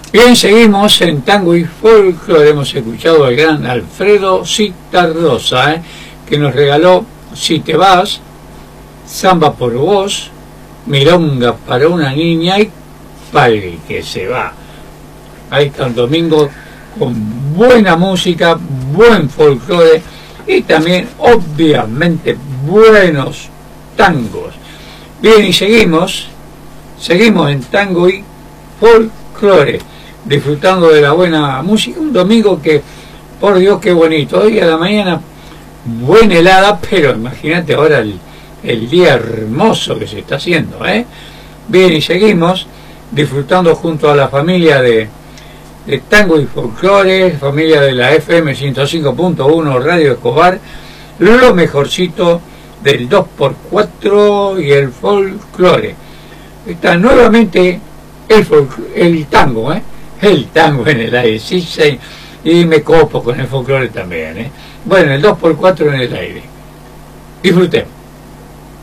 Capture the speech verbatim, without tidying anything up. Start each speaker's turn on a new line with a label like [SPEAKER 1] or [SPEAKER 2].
[SPEAKER 1] Bien, seguimos en Tango y Folklore. Hemos escuchado al gran Alfredo Citarrosa, ¿eh? que nos regaló Si te vas, Samba por vos, Milonga para una niña y Pali que se va. Ahí está el domingo con buena música, buen folclore y también obviamente buenos tangos. Bien, y seguimos, seguimos en Tango y Folklore, disfrutando de la buena música. Un domingo que, por Dios, qué bonito. Hoy a la mañana buena helada, pero imagínate ahora el, el día hermoso que se está haciendo, ¿eh? Bien, y seguimos disfrutando junto a la familia de, de Tango y Folklore, familia de la F M ciento cinco punto uno Radio Escobar, lo mejorcito del dos por cuatro y el folclore. Está nuevamente el, el tango, ¿eh? El tango en el aire, sí, sí, y me copo con el folclore también, ¿eh? Bueno, el dos por cuatro en el aire. Disfrutemos.